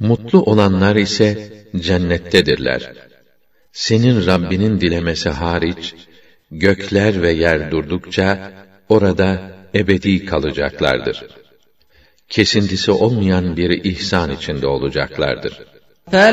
Mutlu olanlar ise cennettedirler. Senin Rabbinin dilemesi hariç, gökler ve yer durdukça, orada ebedi kalacaklardır. Kesintisi olmayan bir ihsan içinde olacaklardır.